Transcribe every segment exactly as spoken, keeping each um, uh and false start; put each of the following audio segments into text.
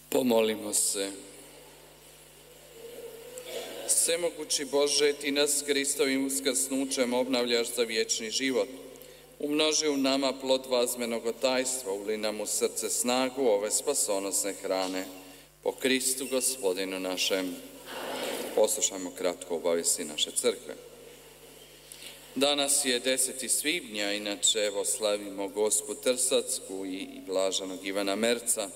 Pomolimo se. Svemogući Bože, Ti nas Kristovim uskrsnućem obnavljaš za vječni život. Umnoži u nama plod vazmenoga tajstva, uli nam u srce snagu ove spasonosne hrane. Po Kristu Gospodinu našem. Poslušajmo kratko obavijesti naše crkve. Danas je deseti svibnja, inače evo slavimo Gospu Trsacku i blaženog Ivana Merca.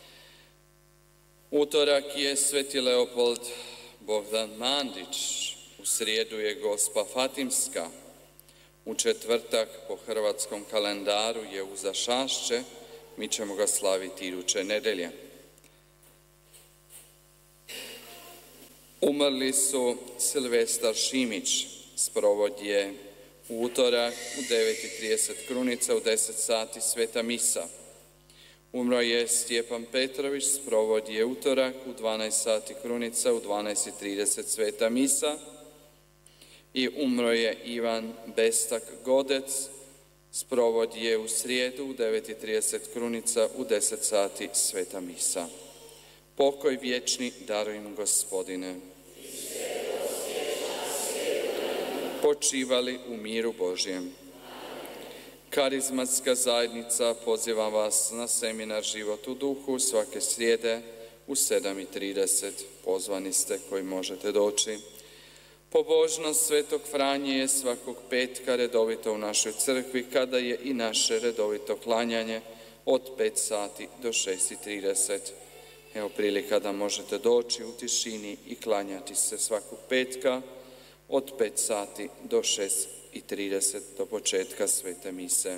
Utorak je Sveti Leopold Bogdan Mandić, u srijedu je Gospa Fatimska, u četvrtak po hrvatskom kalendaru je Uzašašće, mi ćemo ga slaviti iduće nedelje. Umrli su Silvestar Šimić, sprovod je u utorak u devet i trideset krunica, u deset sati sveta misa. Umro je Stjepan Petrović, sprovod je utorak u dvanaest sati krunica, u dvanaest i trideset sveta misa. I umro je Ivan Bestak Godec, sprovod je u srijedu u devet i trideset krunica, u deset sati sveta misa. Pokoj vječni daruj im, Gospodine. Počivali u miru Božjem. Karizmatska zajednica poziva vas na seminar Život u duhu svake srijede u sedam i trideset. Pozvani ste koji možete doći. Pobožnost Svetog Franje je svakog petka redovito u našoj crkvi, kada je i naše redovito klanjanje od pet sati do šest i trideset. Evo prilika da možete doći u tišini i klanjati se svakog petka od pet sati do šest i trideset do početka svete mise.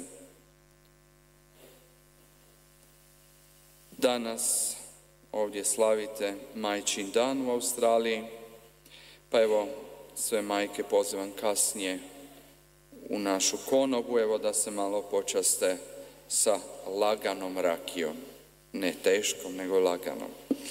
Danas ovdje slavite Majčin dan u Australiji, pa evo sve majke pozivam kasnije u našu konobu, evo da se malo počaste sa laganom rakijom. Ne teškom, nego laganom.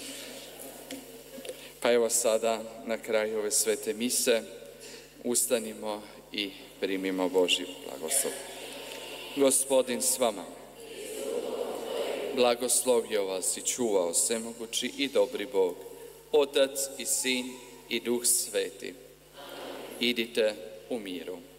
Pa evo sada, na kraju ove svete mise, ustanimo i primimo Božji blagoslov. Gospodin s vama. Blagoslovio vas i čuvao svemogući i dobri Bog, Otac i Sin i Duh Sveti. Idite u miru.